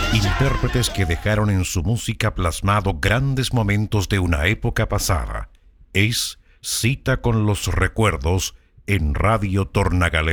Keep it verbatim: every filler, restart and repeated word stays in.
Intérpretes que dejaron en su música plasmado grandes momentos de una época pasada. Es Cita con los Recuerdos en Radio Tornagalera.